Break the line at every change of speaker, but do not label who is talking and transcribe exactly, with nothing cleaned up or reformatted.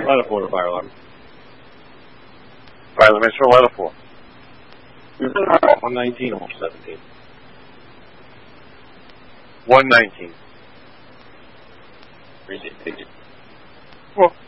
Light a four, fire alarm.
Fire alarm, Metro, light a four.
one nineteen or seventeen.
one nineteen.
Appreciate it.
Well,